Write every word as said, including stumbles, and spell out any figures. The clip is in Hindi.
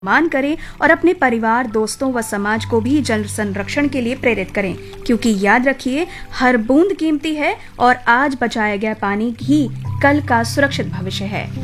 मान करें और अपने परिवार, दोस्तों व समाज को भी जल संरक्षण के लिए प्रेरित करें, क्योंकि याद रखिए हर बूंद कीमती है और आज बचाया गया पानी ही कल का सुरक्षित भविष्य है।